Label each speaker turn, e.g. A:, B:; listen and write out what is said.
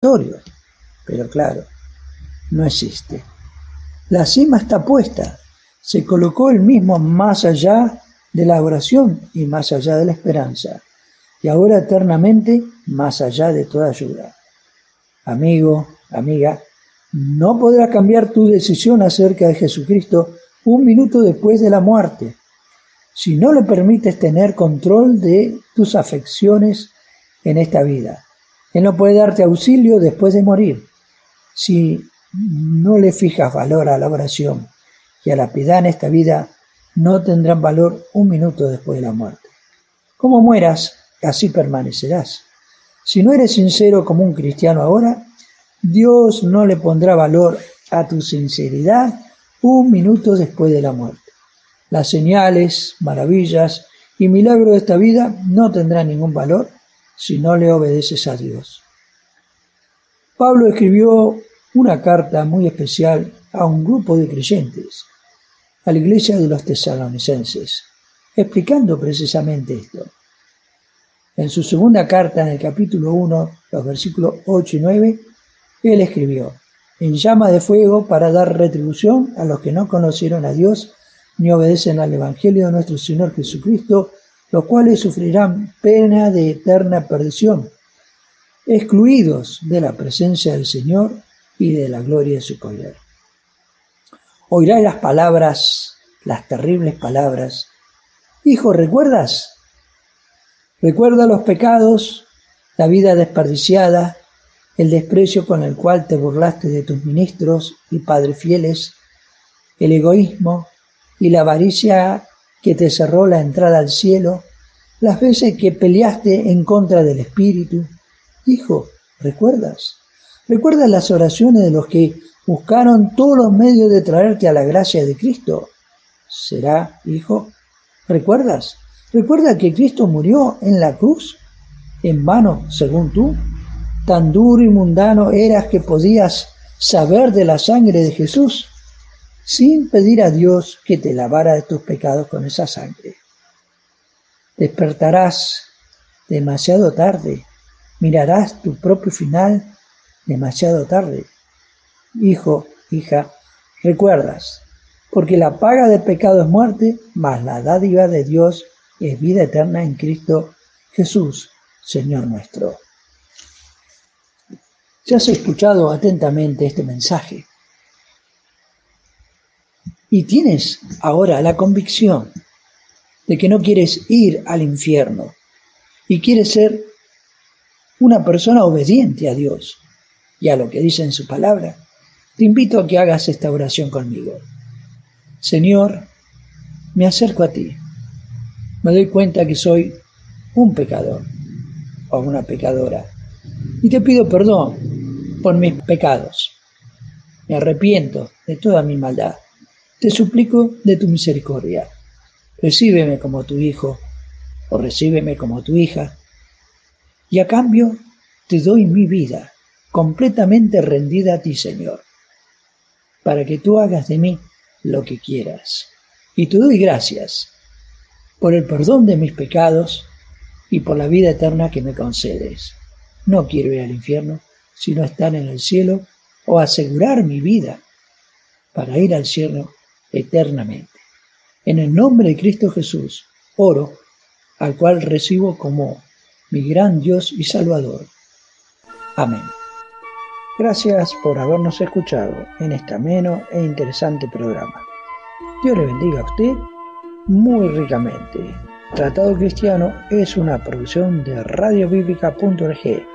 A: purgatorio. Pero claro, no existe. La cima está puesta. Se colocó él mismo más allá de la oración y más allá de la esperanza. Y ahora eternamente más allá de toda ayuda. Amigo, amiga, no podrás cambiar tu decisión acerca de Jesucristo un minuto después de la muerte. Si no le permites tener control de tus afecciones en esta vida, Él no puede darte auxilio después de morir. Si no le fijas valor a la oración y a la piedad en esta vida, no tendrán valor un minuto después de la muerte. Como mueras, así permanecerás. Si no eres sincero como un cristiano ahora, Dios no le pondrá valor a tu sinceridad un minuto después de la muerte. Las señales, maravillas y milagros de esta vida no tendrán ningún valor si no le obedeces a Dios. Pablo escribió una carta muy especial a un grupo de creyentes, a la iglesia de los tesalonicenses, explicando precisamente esto. En su segunda carta, en el capítulo 1, los versículos 8 y 9, él escribió: en llama de fuego para dar retribución a los que no conocieron a Dios ni obedecen al Evangelio de nuestro Señor Jesucristo, los cuales sufrirán pena de eterna perdición, excluidos de la presencia del Señor y de la gloria de su poder. Oirás las palabras, las terribles palabras: hijo, ¿recuerdas? Recuerda los pecados, la vida desperdiciada, el desprecio con el cual te burlaste de tus ministros y padres fieles, el egoísmo y la avaricia que te cerró la entrada al cielo, las veces que peleaste en contra del Espíritu. Hijo, ¿recuerdas? ¿Recuerdas las oraciones de los que buscaron todos los medios de traerte a la gracia de Cristo? ¿Será, hijo? ¿Recuerdas? ¿Recuerda que Cristo murió en la cruz en vano, según tú? Tan duro y mundano eras que podías saber de la sangre de Jesús sin pedir a Dios que te lavara de tus pecados con esa sangre. Despertarás demasiado tarde, mirarás tu propio final demasiado tarde. Hijo, hija, recuerdas, porque la paga del pecado es muerte, mas la dádiva de Dios es vida eterna en Cristo Jesús, Señor nuestro. Si has escuchado atentamente este mensaje y tienes ahora la convicción de que no quieres ir al infierno y quieres ser una persona obediente a Dios y a lo que dice en su palabra, te invito a que hagas esta oración conmigo. Señor, me acerco a ti. Me doy cuenta que soy un pecador o una pecadora y te pido perdón por mis pecados. Me arrepiento de toda mi maldad. Te suplico de tu misericordia. Recíbeme como tu hijo o recíbeme como tu hija y a cambio te doy mi vida completamente rendida a ti, Señor, para que tú hagas de mí lo que quieras. Y te doy gracias por el perdón de mis pecados y por la vida eterna que me concedes. No quiero ir al infierno, sino estar en el cielo o asegurar mi vida para ir al cielo eternamente. En el nombre de Cristo Jesús, oro, al cual recibo como mi gran Dios y Salvador. Amén. Gracias por habernos escuchado en este ameno e interesante programa. Dios le bendiga a usted muy ricamente. Tratado Cristiano es una producción de radiobiblica.org.